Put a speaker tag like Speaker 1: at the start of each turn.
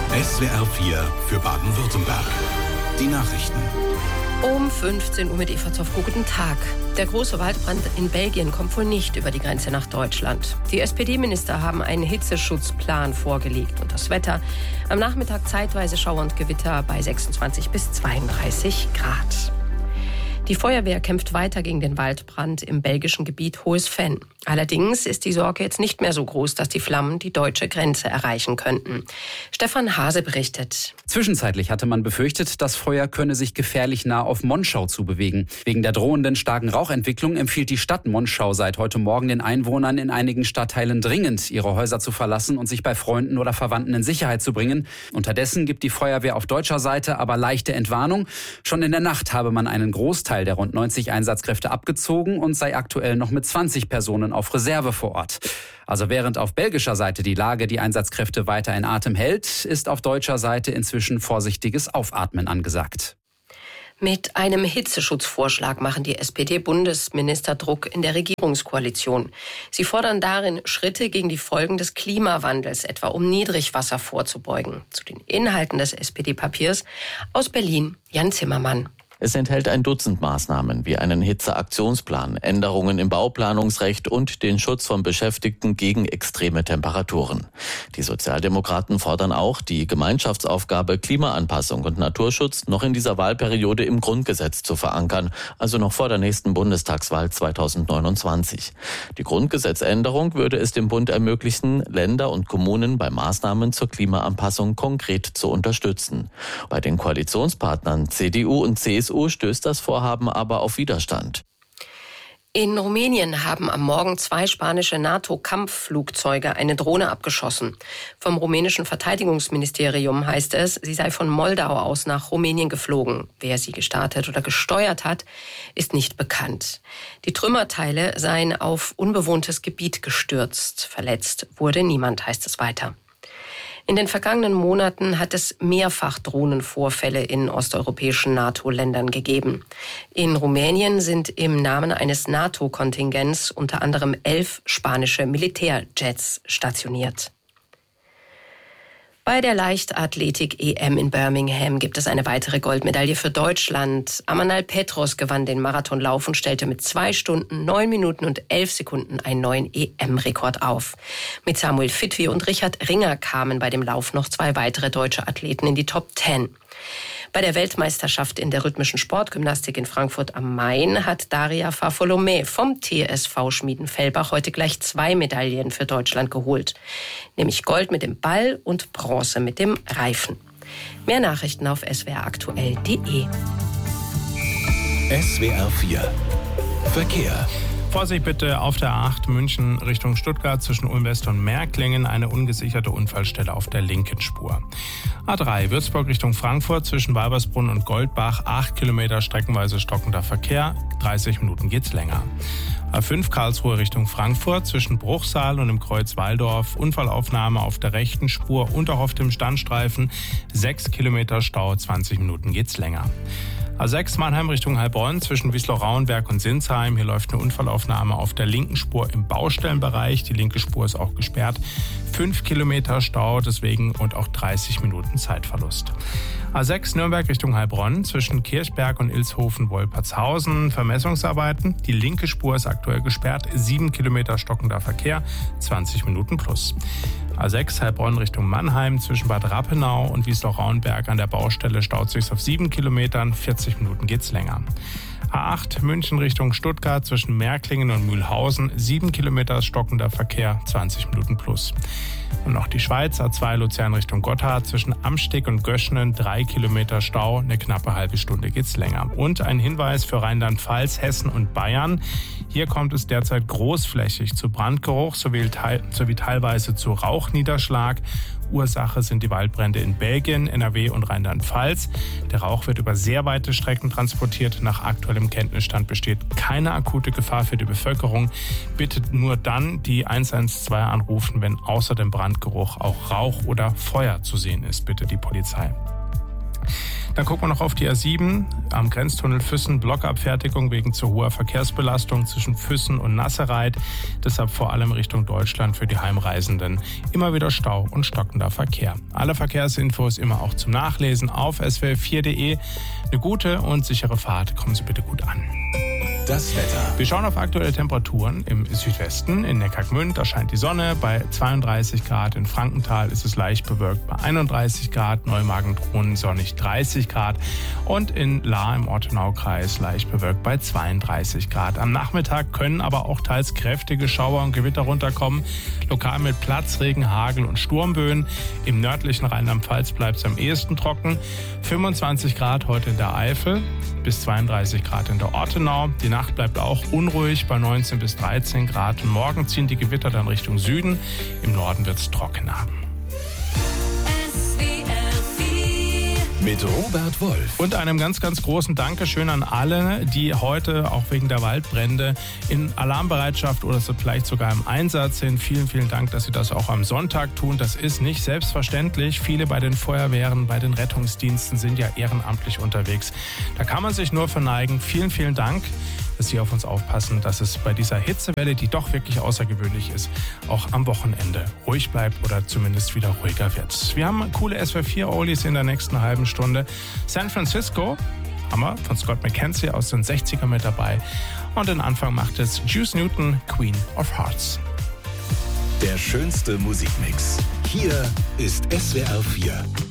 Speaker 1: SWR 4 für Baden-Württemberg. Die Nachrichten.
Speaker 2: Um 15 Uhr mit Eva Zoffko. Guten Tag. Der große Waldbrand in Belgien kommt wohl nicht über die Grenze nach Deutschland. Die SPD-Minister haben einen Hitzeschutzplan vorgelegt. Und das Wetter: am Nachmittag zeitweise Schauer und Gewitter bei 26 bis 32 Grad. Die Feuerwehr kämpft weiter gegen den Waldbrand im belgischen Gebiet Hohes Venn. Allerdings ist die Sorge jetzt nicht mehr so groß, dass die Flammen die deutsche Grenze erreichen könnten. Stefan Hase berichtet.
Speaker 3: Zwischenzeitlich hatte man befürchtet, das Feuer könne sich gefährlich nah auf Monschau zubewegen. Wegen der drohenden starken Rauchentwicklung empfiehlt die Stadt Monschau seit heute Morgen den Einwohnern in einigen Stadtteilen dringend, ihre Häuser zu verlassen und sich bei Freunden oder Verwandten in Sicherheit zu bringen. Unterdessen gibt die Feuerwehr auf deutscher Seite aber leichte Entwarnung. Schon in der Nacht habe man einen Großteil der rund 90 Einsatzkräfte abgezogen und sei aktuell noch mit 20 Personen auf Reserve vor Ort. Also während auf belgischer Seite die Lage die Einsatzkräfte weiter in Atem hält, ist auf deutscher Seite inzwischen vorsichtiges Aufatmen angesagt.
Speaker 2: Mit einem Hitzeschutzvorschlag machen die SPD-Bundesminister Druck in der Regierungskoalition. Sie fordern darin Schritte gegen die Folgen des Klimawandels, etwa um Niedrigwasser vorzubeugen. Zu den Inhalten des SPD-Papiers aus Berlin, Jan Zimmermann.
Speaker 4: Es enthält ein Dutzend Maßnahmen wie einen Hitzeaktionsplan, Änderungen im Bauplanungsrecht und den Schutz von Beschäftigten gegen extreme Temperaturen. Die Sozialdemokraten fordern auch, die Gemeinschaftsaufgabe Klimaanpassung und Naturschutz noch in dieser Wahlperiode im Grundgesetz zu verankern, also noch vor der nächsten Bundestagswahl 2029. Die Grundgesetzänderung würde es dem Bund ermöglichen, Länder und Kommunen bei Maßnahmen zur Klimaanpassung konkret zu unterstützen. Bei den Koalitionspartnern CDU und CSU stößt das Vorhaben aber auf Widerstand.
Speaker 2: In Rumänien haben am Morgen 2 spanische NATO-Kampfflugzeuge eine Drohne abgeschossen. Vom rumänischen Verteidigungsministerium heißt es, sie sei von Moldau aus nach Rumänien geflogen. Wer sie gestartet oder gesteuert hat, ist nicht bekannt. Die Trümmerteile seien auf unbewohntes Gebiet gestürzt. Verletzt wurde niemand, heißt es weiter. In den vergangenen Monaten hat es mehrfach Drohnenvorfälle in osteuropäischen NATO-Ländern gegeben. In Rumänien sind im Namen eines NATO-Kontingents unter anderem 11 spanische Militärjets stationiert. Bei der Leichtathletik-EM in Birmingham gibt es eine weitere Goldmedaille für Deutschland. Amanal Petros gewann den Marathonlauf und stellte mit 2 Stunden, 9 Minuten und 11 Sekunden einen neuen EM-Rekord auf. Mit Samuel Fitwi und Richard Ringer kamen bei dem Lauf noch 2 weitere deutsche Athleten in die Top 10. Bei der Weltmeisterschaft in der rhythmischen Sportgymnastik in Frankfurt am Main hat Daria Farfolomé vom TSV Schmiedenfellbach heute gleich 2 Medaillen für Deutschland geholt. Nämlich Gold mit dem Ball und Bronze mit dem Reifen. Mehr Nachrichten auf swraktuell.de.
Speaker 1: SWR 4 Verkehr.
Speaker 5: Vorsicht bitte auf der A8 München Richtung Stuttgart zwischen Ulm West und Märklingen eine ungesicherte Unfallstelle auf der linken Spur. A3 Würzburg Richtung Frankfurt zwischen Walbersbrunn und Goldbach 8 Kilometer streckenweise stockender Verkehr, 30 Minuten geht's länger. A5 Karlsruhe Richtung Frankfurt zwischen Bruchsal und im Kreuz Walldorf Unfallaufnahme auf der rechten Spur Unterhof im Standstreifen, 6 Kilometer Stau, 20 Minuten geht's länger. A6 Mannheim Richtung Heilbronn zwischen Wiesloch-Rauenberg und Sinsheim. Hier läuft eine Unfallaufnahme auf der linken Spur im Baustellenbereich. Die linke Spur ist auch gesperrt. 5 Kilometer Stau deswegen und auch 30 Minuten Zeitverlust. A6 Nürnberg Richtung Heilbronn zwischen Kirchberg und Ilshofen-Wolpertshausen. Vermessungsarbeiten. Die linke Spur ist aktuell gesperrt. 7 Kilometer stockender Verkehr. 20 Minuten plus. A6 Heilbronn Richtung Mannheim zwischen Bad Rappenau und Wiesloch-Rauenberg an der Baustelle staut sich auf 7 Kilometern, 40 Minuten geht's länger. A8 München Richtung Stuttgart zwischen Märklingen und Mühlhausen, 7 Kilometer stockender Verkehr, 20 Minuten plus. Und noch die Schweiz, A2 Luzern Richtung Gotthard zwischen Amsteg und Göschenen, 3 Kilometer Stau, eine knappe halbe Stunde geht's länger. Und ein Hinweis für Rheinland-Pfalz, Hessen und Bayern. Hier kommt es derzeit großflächig zu Brandgeruch sowie teilweise zu Rauchniederschlag. Ursache sind die Waldbrände in Belgien, NRW und Rheinland-Pfalz. Der Rauch wird über sehr weite Strecken transportiert. Nach aktuellem Kenntnisstand besteht keine akute Gefahr für die Bevölkerung. Bitte nur dann die 112 anrufen, wenn außer dem Brandgeruch auch Rauch oder Feuer zu sehen ist, bitte die Polizei. Dann gucken wir noch auf die A7 am Grenztunnel Füssen, Blockabfertigung wegen zu hoher Verkehrsbelastung zwischen Füssen und Nassereit. Deshalb vor allem Richtung Deutschland für die Heimreisenden immer wieder Stau und stockender Verkehr. Alle Verkehrsinfos immer auch zum Nachlesen auf swr4.de. Eine gute und sichere Fahrt. Kommen Sie bitte gut an.
Speaker 1: Das Wetter.
Speaker 5: Wir schauen auf aktuelle Temperaturen im Südwesten. In Neckargmünd, da scheint die Sonne bei 32 Grad. In Frankenthal ist es leicht bewölkt bei 31 Grad. Neumagen-Dhronen sonnig 30 Grad. Und in Lahr im Ortenaukreis leicht bewölkt bei 32 Grad. Am Nachmittag können aber auch teils kräftige Schauer und Gewitter runterkommen. Lokal mit Platzregen, Hagel und Sturmböen. Im nördlichen Rheinland-Pfalz bleibt es am ehesten trocken. 25 Grad heute in der Eifel, bis 32 Grad in der Ortenau. Die Nacht bleibt auch unruhig bei 19 bis 13 Grad. Und morgen ziehen die Gewitter dann Richtung Süden. Im Norden wird es trockener.
Speaker 1: Mit Robert Wolf.
Speaker 5: Und einem ganz, ganz großen Dankeschön an alle, die heute auch wegen der Waldbrände in Alarmbereitschaft oder so vielleicht sogar im Einsatz sind. Vielen, vielen Dank, dass Sie das auch am Sonntag tun. Das ist nicht selbstverständlich. Viele bei den Feuerwehren, bei den Rettungsdiensten sind ja ehrenamtlich unterwegs. Da kann man sich nur verneigen. Vielen, vielen Dank, dass Sie auf uns aufpassen, dass es bei dieser Hitzewelle, die doch wirklich außergewöhnlich ist, auch am Wochenende ruhig bleibt oder zumindest wieder ruhiger wird. Wir haben coole SWR4-Oldies in der nächsten halben Stunde. San Francisco haben wir von Scott McKenzie aus den 60ern mit dabei. Und den Anfang macht es Juice Newton, Queen of Hearts.
Speaker 1: Der schönste Musikmix. Hier ist SWR4.